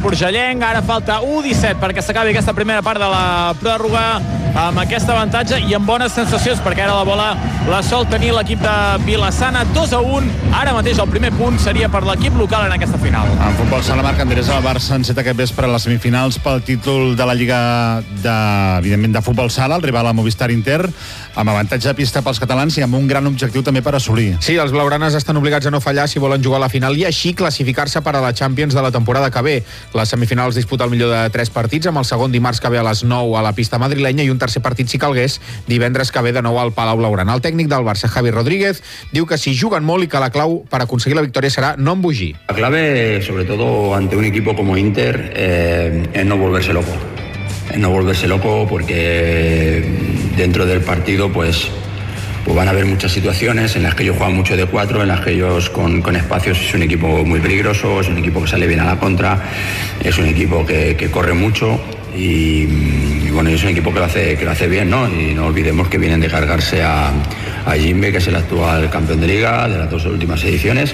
l'Urgellenc. Ara falta 1:17 perquè s'acabi aquesta primera part de la pròrroga amb aquest avantatge i amb bones sensacions, perquè ara la bola la sol tenir l'equip de Vila-sana. 2-1. Ara mateix el primer punt seria per l'equip local en aquesta final. En futbol sala, Marc Andrés, el Barça enceta aquest vespre a les semifinals pel títol de la Lliga evidentment de futbol sala, el rival a Movistar Inter, amb avantatge de pista pels catalans i amb un gran objectiu també per assolir. Sí, els blaugranes estan obligats a no fallar si volen jugar a la final i així classificar-se per a la Champions de la temporada que ve. Les semifinals disputa el millor de 3 partits, amb el segon dimarts que ve a les 9 a la pista madrilenya i un tercer partit, si calgués, divendres que ve de nou al Palau Blaugrana. El tècnic del Barça, Javi Rodríguez, diu que si juguen molt i que la clau per aconseguir la victòria serà no embogir. La clave, sobre todo ante un equipo como Inter, es no volverse loco. Es no volverse loco porque dentro del partido pues van a haber muchas situaciones en las que ellos juegan mucho de 4, en las que ellos con espacios es un equipo muy peligroso, es un equipo que sale bien a la contra, es un equipo que corre mucho y bueno, es un equipo que lo hace bien, ¿no? Y no olvidemos que vienen de cargarse a Jimbe, que es el actual campeón de Liga de las 2 últimas ediciones.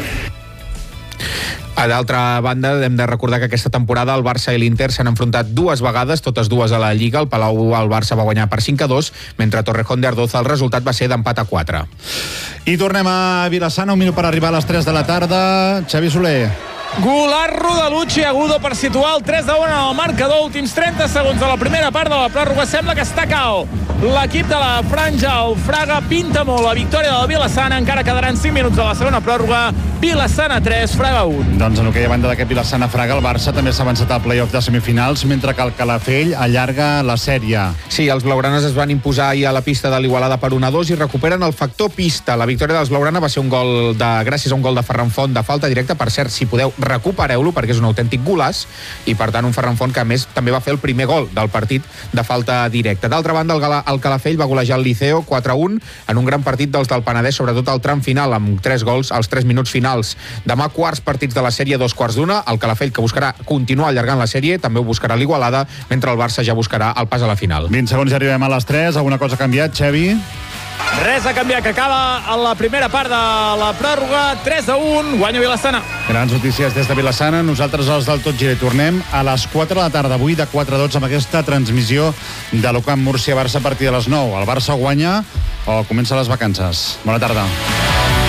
A d'altra banda, hem de recordar que aquesta temporada el Barça i l'Inter s'han enfrontat 2 vegades, totes 2 a la Lliga. Al Palau el Barça va guanyar per 5-2, mentre a Torrejón de Ardoza el resultat va ser d'empat a 4. I tornem a Vila-sana, un minut per arribar a les 3 de la tarda. Xavi Soler. Golarro de Luchi Agudo per situar el 3-1 en el marcador. Últims 30 segons de la primera part de la pròrroga. Sembla que està cao l'equip de la franja. El Fraga pinta molt la victòria de la Vila-sana. Encara quedaran 5 minuts de la segona pròrroga. Vila-sana 3, Fraga 1. Doncs en aquella banda d'aquest Vila-sana-Fraga, el Barça també s'ha avançat al play-off de semifinals, mentre que el Calafell allarga la sèrie. Sí, els blaugranes es van imposar ahir a la pista de l'Igualada per 1-2 i recuperen el factor pista. La victòria dels blaugrana va ser gràcies a un gol de Ferran Font de falta directa. Per cert, si podeu, recupereu-lo perquè és un autèntic golaç, i per tant un Ferran Font que a més també va fer el primer gol del partit de falta directa. D'altra banda, el Calafell va golejar el Liceo 4-1 en un gran partit dels del Penedès, sobretot al tram final, amb 3 gols als 3 minuts finals. Demà quarts partits de la sèrie, 2:15. El Calafell, que buscarà continuar allargant la sèrie, també ho buscarà l'Igualada, mentre el Barça ja buscarà el pas a la final. 20 segons i arribem a les 3. Alguna cosa ha canviat, Xavi? Res ha canviat, que acaba a la primera part de la pròrroga. 3-1, guanya Vila-sana. Grans notícies des de Vila-sana. Nosaltres, els del Tot Gira, tornem a les 4 de la tarda, avui de 4 a 12, amb aquesta transmissió de l'Ocamp Múrcia-Barça a partir de les 9. El Barça guanya o comença les vacances. Bona tarda.